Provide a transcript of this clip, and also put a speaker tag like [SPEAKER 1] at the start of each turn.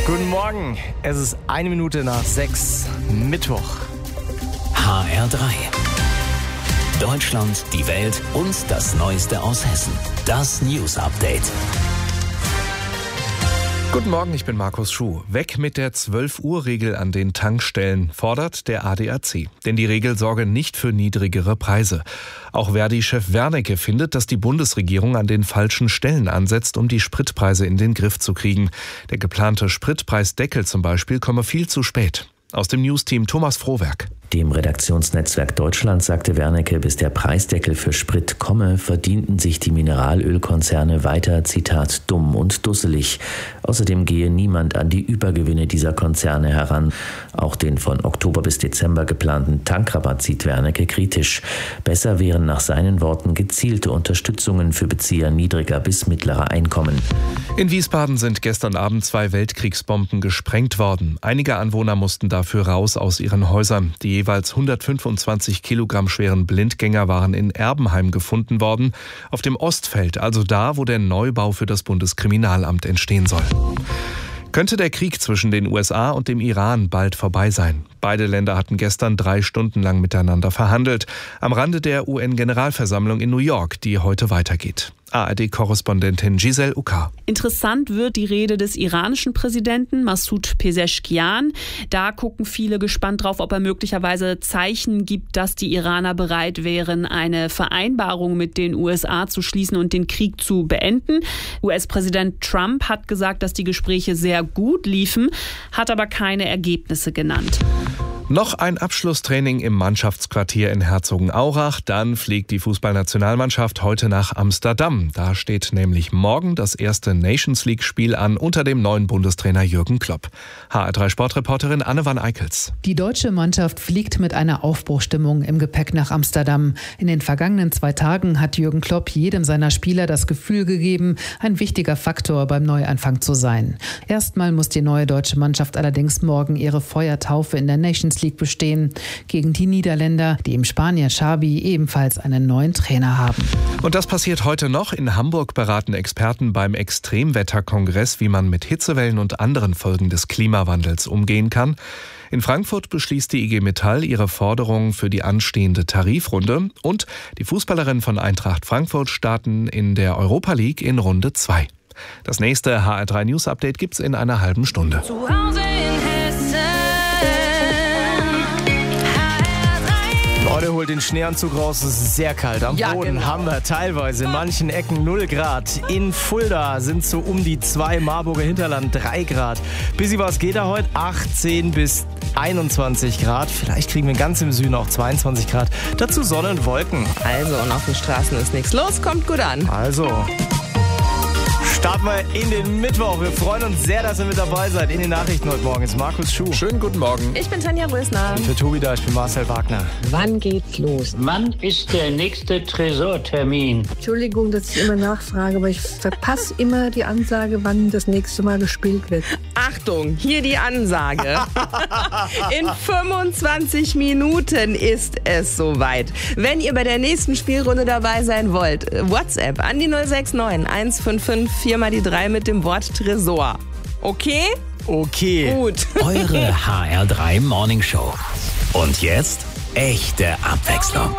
[SPEAKER 1] Guten Morgen, es ist 6:01, Mittwoch.
[SPEAKER 2] HR3. Deutschland, die Welt und das Neueste aus Hessen. Das News Update.
[SPEAKER 3] Guten Morgen, ich bin Markus Schuh. Weg mit der 12-Uhr-Regel an den Tankstellen, fordert der ADAC. Denn die Regel sorge nicht für niedrigere Preise. Auch Verdi-Chef Wernicke findet, dass die Bundesregierung an den falschen Stellen ansetzt, um die Spritpreise in den Griff zu kriegen. Der geplante Spritpreisdeckel zum Beispiel komme viel zu spät. Aus dem Newsteam Thomas Frohwerk.
[SPEAKER 4] Dem Redaktionsnetzwerk Deutschland sagte Wernicke, bis der Preisdeckel für Sprit komme, verdienten sich die Mineralölkonzerne weiter, Zitat, dumm und dusselig. Außerdem gehe niemand an die Übergewinne dieser Konzerne heran. Auch den von Oktober bis Dezember geplanten Tankrabatt sieht Wernicke kritisch. Besser wären nach seinen Worten gezielte Unterstützungen für Bezieher niedriger bis mittlerer Einkommen.
[SPEAKER 3] In Wiesbaden sind gestern Abend 2 Weltkriegsbomben gesprengt worden. Einige Anwohner mussten dafür raus aus ihren Häusern. Die jeweils 125 Kilogramm schweren Blindgänger waren in Erbenheim gefunden worden, auf dem Ostfeld, also da, wo der Neubau für das Bundeskriminalamt entstehen soll. Könnte der Krieg zwischen den USA und dem Iran bald vorbei sein? Beide Länder hatten gestern 3 Stunden lang miteinander verhandelt, am Rande der UN-Generalversammlung in New York, die heute weitergeht. ARD-Korrespondentin Giselle Uka.
[SPEAKER 5] Interessant wird die Rede des iranischen Präsidenten Massoud Pezeshkian. Da gucken viele gespannt drauf, ob er möglicherweise Zeichen gibt, dass die Iraner bereit wären, eine Vereinbarung mit den USA zu schließen und den Krieg zu beenden. US-Präsident Trump hat gesagt, dass die Gespräche sehr gut liefen, hat aber keine Ergebnisse genannt.
[SPEAKER 3] Noch ein Abschlusstraining im Mannschaftsquartier in Herzogenaurach. Dann fliegt die Fußballnationalmannschaft heute nach Amsterdam. Da steht nämlich morgen das erste Nations-League-Spiel an unter dem neuen Bundestrainer Jürgen Klopp. HR3-Sportreporterin Anne van Eickels.
[SPEAKER 6] Die deutsche Mannschaft fliegt mit einer Aufbruchstimmung im Gepäck nach Amsterdam. In den vergangenen 2 Tagen hat Jürgen Klopp jedem seiner Spieler das Gefühl gegeben, ein wichtiger Faktor beim Neuanfang zu sein. Erstmal muss die neue deutsche Mannschaft allerdings morgen ihre Feuertaufe in der Nations League bestehen gegen die Niederländer, die im Spanier Xavi ebenfalls einen neuen Trainer haben.
[SPEAKER 3] Und das passiert heute noch. In Hamburg beraten Experten beim Extremwetterkongress, wie man mit Hitzewellen und anderen Folgen des Klimawandels umgehen kann. In Frankfurt beschließt die IG Metall ihre Forderungen für die anstehende Tarifrunde. Und die Fußballerinnen von Eintracht Frankfurt starten in der Europa League in Runde 2. Das nächste HR3 News Update gibt's in einer halben Stunde.
[SPEAKER 7] Zu Hause in Hessen.
[SPEAKER 1] Leute, holt den Schneeanzug raus, es ist sehr kalt. Am Boden haben wir teilweise in manchen Ecken 0 Grad. In Fulda sind so um die 2, Marburger Hinterland 3 Grad. Bisschen was geht da heute, 18 bis 21 Grad. Vielleicht kriegen wir ganz im Süden auch 22 Grad. Dazu Sonne und Wolken.
[SPEAKER 7] Also, und auf den Straßen ist nichts los, kommt gut an.
[SPEAKER 1] Also, starten wir in den Mittwoch. Wir freuen uns sehr, dass ihr mit dabei seid. In den Nachrichten heute Morgen ist Markus Schuh.
[SPEAKER 3] Schönen guten Morgen.
[SPEAKER 7] Ich bin Tanja Rösner.
[SPEAKER 1] Für Tobi da, ich bin Marcel Wagner.
[SPEAKER 8] Wann geht's los?
[SPEAKER 9] Wann ist der nächste Tresortermin?
[SPEAKER 8] Entschuldigung, dass ich immer nachfrage, aber ich verpasse immer die Ansage, wann das nächste Mal gespielt wird.
[SPEAKER 7] Achtung, hier die Ansage. In 25 Minuten ist es soweit. Wenn ihr bei der nächsten Spielrunde dabei sein wollt, WhatsApp an die 069 155 4 mal die 3 mit dem Wort Tresor. Okay?
[SPEAKER 1] Okay.
[SPEAKER 7] Gut.
[SPEAKER 2] Eure HR3 Morning Show. Und jetzt echte Abwechslung.